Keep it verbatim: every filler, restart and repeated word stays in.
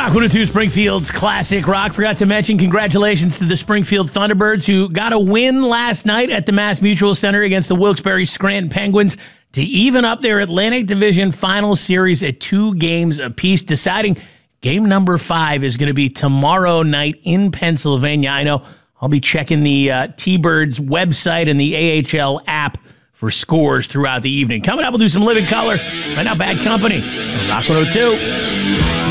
Rock one oh two Springfield's Classic Rock. Forgot to mention congratulations to the Springfield Thunderbirds who got a win last night at the Mass Mutual Center against the Wilkes-Barre Scranton Penguins to even up their Atlantic Division Final Series at two games apiece. Deciding game number five is going to be tomorrow night in Pennsylvania. I know I'll be checking the uh, T-Birds website and the A H L app for scores throughout the evening. Coming up, we'll do some Living Color. Right now, Bad Company on Rock one oh two.